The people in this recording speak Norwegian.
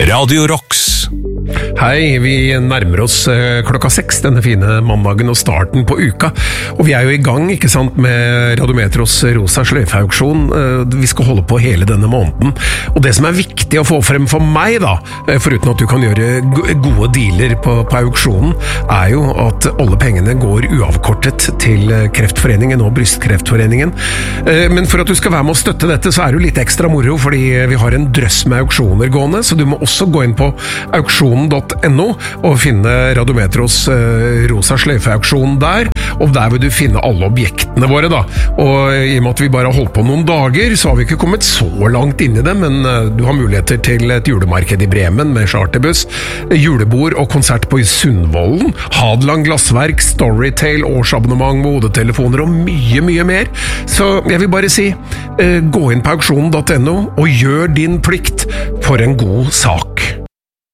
Radio Rocks. Hei, vi nærmer oss klokka 6 denne fine mandagen og starten på uka. Og vi er jo i gang, ikke sant, med Radometros rosa sløyfeauksjon. Vi skal holde på hele denne måneden. Og det som er viktig å få frem for meg da, foruten at du kan gjøre gode dealer på auksjonen, er jo at alle pengene går uavkortet til Kreftforeningen og Brystkreftforeningen. Men for at du skal være med å støtte dette, så er det jo litt ekstra moro, fordi vi har en drøss med auksjoner gående, så du må også gå inn på auksjonen.no og finne Radometros rosa sløyfeauksjon der, og der vil du finne alle objektene våre da. Og i og med at vi bare har holdt på noen dager, så har vi ikke kommet så langt inn i det, men du har muligheter til et julemarked i Bremen med charterbuss, julebord og konsert på Sundvolden, Hadeland Glassverk, Storytel, årsabonnement med hodetelefoner og mye, mye mer. Så jeg vil bare si, gå inn på auksjonen.no og gjør din plikt for en god sak.